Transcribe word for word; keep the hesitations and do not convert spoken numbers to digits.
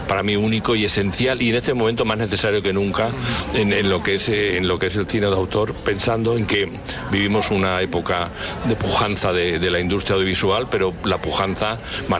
para mí único y esencial, y en este momento más necesario que nunca en, en lo que es en lo que es el cine de autor, pensando en que vivimos una época de pujanza de, de la industria audiovisual, pero la pujanza